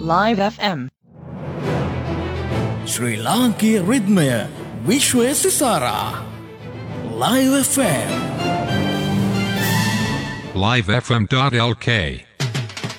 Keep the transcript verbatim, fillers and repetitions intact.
Live F M. ශ්‍රී ලාංකීය රිද්මය විශ්වය සිසාරා. Live F M. live f m dot l k